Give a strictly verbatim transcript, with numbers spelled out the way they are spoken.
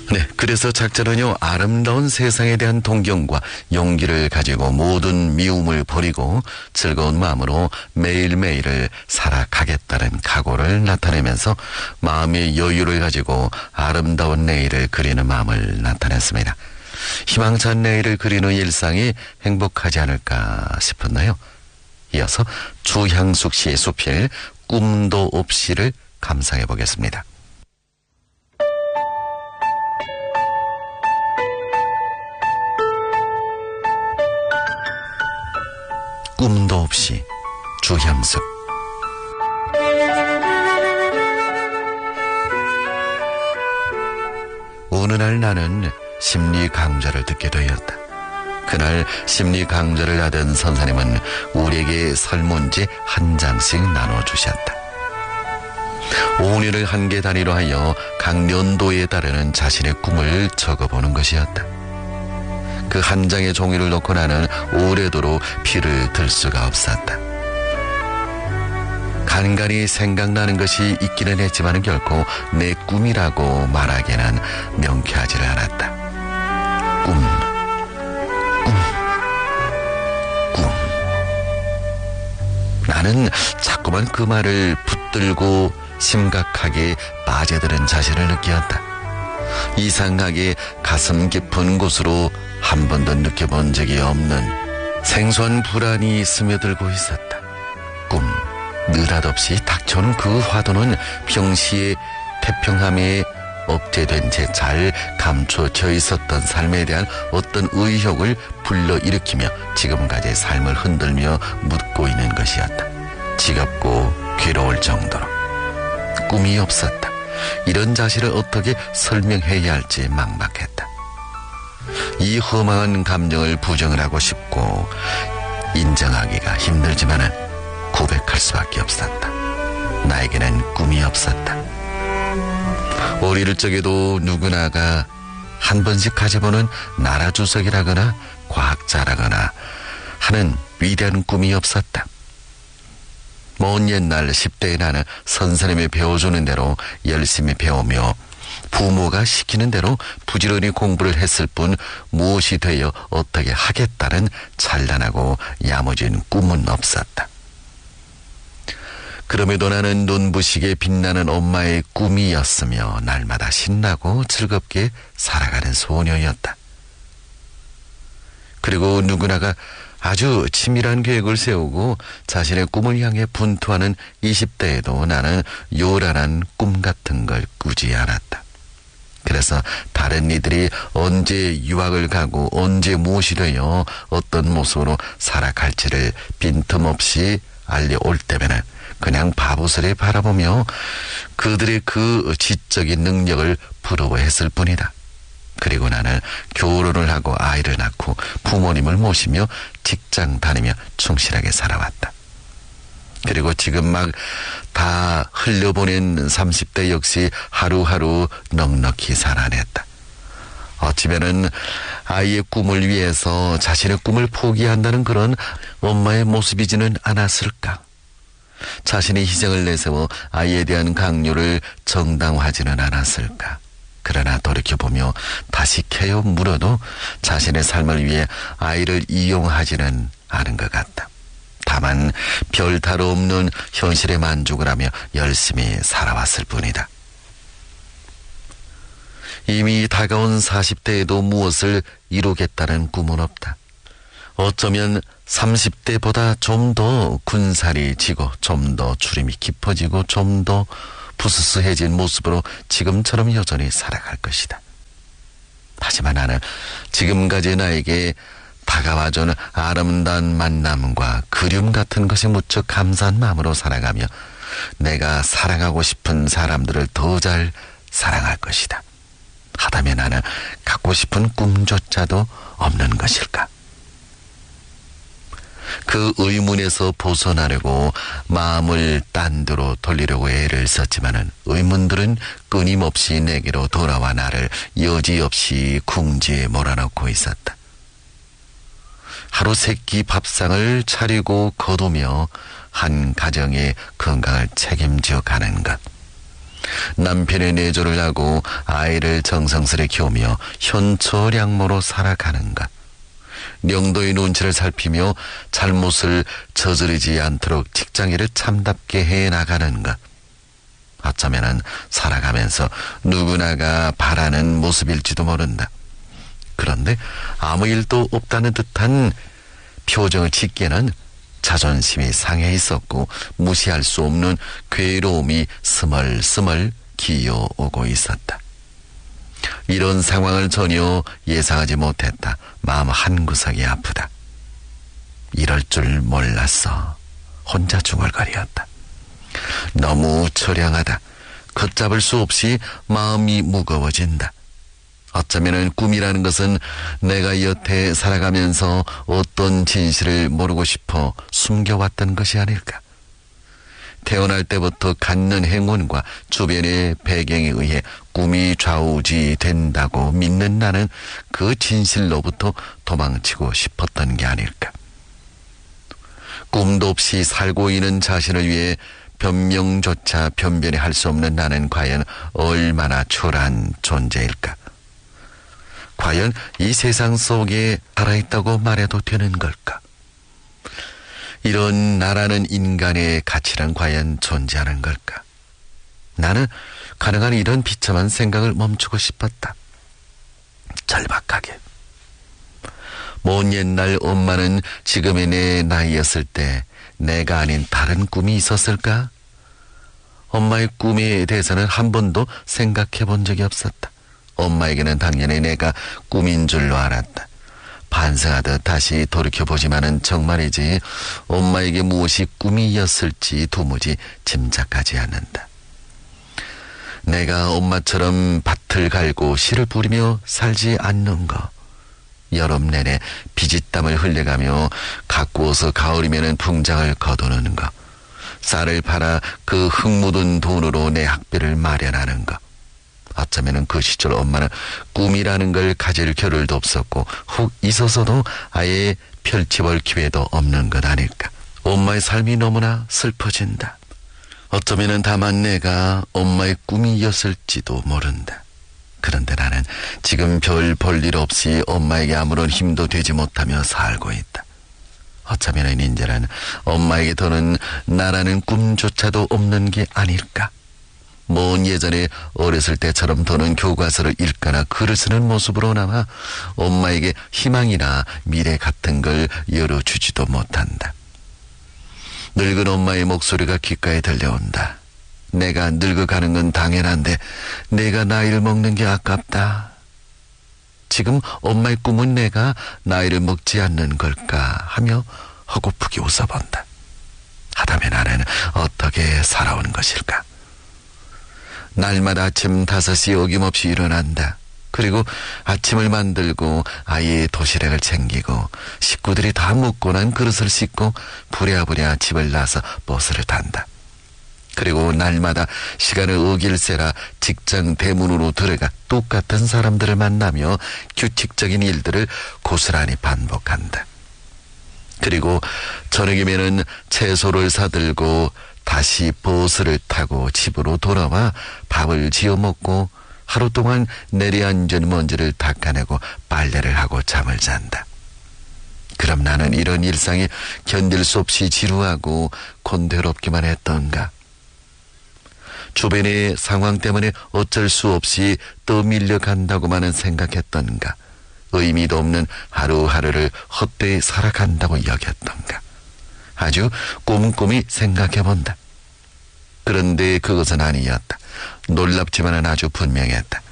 네, 그래서 작자는요, 아름다운 세상에 대한 동경과 용기를 가지고 모든 미움을 버리고 즐거운 마음으로 매일매일을 살아가겠다는 각오를 나타내면서 마음의 여유를 가지고 아름다운 내일을 그리는 마음을 나타냈습니다. 희망찬 내일을 그리는 일상이 행복하지 않을까 싶었나요? 이어서 주향숙 씨의 수필 꿈도 없이를 감상해 보겠습니다. 꿈도 없이, 주향숙. 어느 날 나는 심리 강좌를 듣게 되었다. 그날 심리 강좌를 하던 선생님은 우리에게 설문지 한 장씩 나눠주셨다. 오 년을 한개 단위로 하여 각 연도에 따르는 자신의 꿈을 적어보는 것이었다. 그 한 장의 종이를 놓고 나는 오래도록 피를 들 수가 없었다. 간간히 생각나는 것이 있기는 했지만 결코 내 꿈이라고 말하기는 명쾌하지를 않았다. 꿈, 꿈, 꿈. 나는 자꾸만 그 말을 붙들고 심각하게 빠져드는 자신을 느꼈다. 이상하게 가슴 깊은 곳으로 한 번도 느껴본 적이 없는 생소한 불안이 스며들고 있었다. 꿈, 느닷없이 닥쳐오는 그 화두는 평시에 태평함에 억제된 채 잘 감춰져 있었던 삶에 대한 어떤 의욕을 불러일으키며 지금까지의 삶을 흔들며 묻고 있는 것이었다. 지겹고 괴로울 정도로. 꿈이 없었다. 이런 자신을 어떻게 설명해야 할지 막막했다. 이 허망한 감정을 부정을 하고 싶고 인정하기가 힘들지만은 고백할 수밖에 없었다. 나에게는 꿈이 없었다. 어릴 적에도 누구나가 한 번씩 가져보는 나라 주석이라거나 과학자라거나 하는 위대한 꿈이 없었다. 먼 옛날 십 대의 나는 선생님이 배워주는 대로 열심히 배우며 부모가 시키는 대로 부지런히 공부를 했을 뿐 무엇이 되어 어떻게 하겠다는 찬란하고 야무진 꿈은 없었다. 그럼에도 나는 눈부시게 빛나는 엄마의 꿈이었으며 날마다 신나고 즐겁게 살아가는 소녀였다. 그리고 누구나가 아주 치밀한 계획을 세우고 자신의 꿈을 향해 분투하는 이십 대에도 나는 요란한 꿈 같은 걸 꾸지 않았다. 그래서 다른 이들이 언제 유학을 가고 언제 무엇이 되어 어떤 모습으로 살아갈지를 빈틈없이 알려올 때면은 그냥 바보스레 바라보며 그들의 그 지적인 능력을 부러워했을 뿐이다. 그리고 나는 결혼을 하고 아이를 낳고 부모님을 모시며 직장 다니며 충실하게 살아왔다. 그리고 지금 막 다 흘려보낸 삼십 대 역시 하루하루 넉넉히 살아냈다. 어찌면은 아이의 꿈을 위해서 자신의 꿈을 포기한다는 그런 엄마의 모습이지는 않았을까? 자신이 희생을 내세워 아이에 대한 강요를 정당화하지는 않았을까? 그러나 돌이켜보며 다시 캐어 물어도 자신의 삶을 위해 아이를 이용하지는 않은 것 같다. 다만 별 다름 없는 현실에 만족을 하며 열심히 살아왔을 뿐이다. 이미 다가온 사십 대에도 무엇을 이루겠다는 꿈은 없다. 어쩌면 삼십 대보다 좀 더 군살이 지고 좀 더 주름이 깊어지고 좀 더 부스스해진 모습으로 지금처럼 여전히 살아갈 것이다. 하지만 나는 지금까지 나에게 다가와준 아름다운 만남과 그리움 같은 것이 무척 감사한 마음으로 살아가며 내가 사랑하고 싶은 사람들을 더 잘 사랑할 것이다. 하다면 나는 갖고 싶은 꿈조차도 없는 것일까? 그 의문에서 벗어나려고 마음을 딴 데로 돌리려고 애를 썼지만은 의문들은 끊임없이 내게로 돌아와 나를 여지없이 궁지에 몰아넣고 있었다. 하루 세끼 밥상을 차리고 거두며 한 가정의 건강을 책임져 가는 것. 남편의 내조를 하고 아이를 정성스레 키우며 현처량모로 살아가는가? 명도의 눈치를 살피며 잘못을 저지르지 않도록 직장일을 참답게 해나가는가? 어쩌면은 살아가면서 누구나가 바라는 모습일지도 모른다. 그런데 아무 일도 없다는 듯한 표정을 짓기에는 자존심이 상해 있었고 무시할 수 없는 괴로움이 스멀스멀 기어오고 있었다. 이런 상황을 전혀 예상하지 못했다. 마음 한구석이 아프다. 이럴 줄 몰랐어. 혼자 중얼거리었다. 너무 처량하다. 걷잡을 수 없이 마음이 무거워진다. 어쩌면은 꿈이라는 것은 내가 여태 살아가면서 어떤 진실을 모르고 싶어 숨겨왔던 것이 아닐까. 태어날 때부터 갖는 행운과 주변의 배경에 의해 꿈이 좌우지된다고 믿는 나는 그 진실로부터 도망치고 싶었던 게 아닐까. 꿈도 없이 살고 있는 자신을 위해 변명조차 변변히 할 수 없는 나는 과연 얼마나 초라한 존재일까. 과연 이 세상 속에 살아있다고 말해도 되는 걸까? 이런 나라는 인간의 가치란 과연 존재하는 걸까? 나는 가능한 이런 비참한 생각을 멈추고 싶었다. 절박하게. 먼 옛날 엄마는 지금의 내 나이였을 때 내가 아닌 다른 꿈이 있었을까? 엄마의 꿈에 대해서는 한 번도 생각해 본 적이 없었다. 엄마에게는 당연히 내가 꿈인 줄로 알았다. 반성하듯 다시 돌이켜보지만은 정말이지 엄마에게 무엇이 꿈이었을지 도무지 짐작하지 않는다. 내가 엄마처럼 밭을 갈고 씨를 뿌리며 살지 않는 거, 여름 내내 비지땀을 흘려가며 가꾸어서 가을이면은 풍장을 거두는 거, 쌀을 팔아 그 흙 묻은 돈으로 내 학비를 마련하는 거, 어쩌면은 그 시절 엄마는 꿈이라는 걸 가질 겨를도 없었고 혹 있어서도 아예 펼쳐볼 기회도 없는 것 아닐까. 엄마의 삶이 너무나 슬퍼진다. 어쩌면은 다만 내가 엄마의 꿈이었을지도 모른다. 그런데 나는 지금 별 볼 일 없이 엄마에게 아무런 힘도 되지 못하며 살고 있다. 어쩌면은 이제는 엄마에게 더는 나라는 꿈조차도 없는 게 아닐까. 먼 예전에 어렸을 때처럼 더는 교과서를 읽거나 글을 쓰는 모습으로나마 엄마에게 희망이나 미래 같은 걸 열어주지도 못한다. 늙은 엄마의 목소리가 귓가에 들려온다. 내가 늙어가는 건 당연한데 내가 나이를 먹는 게 아깝다. 지금 엄마의 꿈은 내가 나이를 먹지 않는 걸까 하며 허고프게 웃어본다. 하다면 나는 어떻게 살아온 것일까? 날마다 아침 다섯 시 어김없이 일어난다. 그리고 아침을 만들고 아이의 도시락을 챙기고 식구들이 다 먹고 난 그릇을 씻고 부랴부랴 집을 나서 버스를 탄다. 그리고 날마다 시간을 어길세라 직장 대문으로 들어가 똑같은 사람들을 만나며 규칙적인 일들을 고스란히 반복한다. 그리고 저녁이면은 채소를 사들고 다시 버스를 타고 집으로 돌아와 밥을 지어 먹고 하루 동안 내려앉은 먼지를 닦아내고 빨래를 하고 잠을 잔다. 그럼 나는 이런 일상이 견딜 수 없이 지루하고 곤대롭기만 했던가? 주변의 상황 때문에 어쩔 수 없이 떠밀려 간다고만은 생각했던가? 의미도 없는 하루하루를 헛되이 살아간다고 여겼던가? 아주 꼼꼼히 생각해본다. 그런데 그것은 아니었다. 놀랍지만은 아주 분명했다.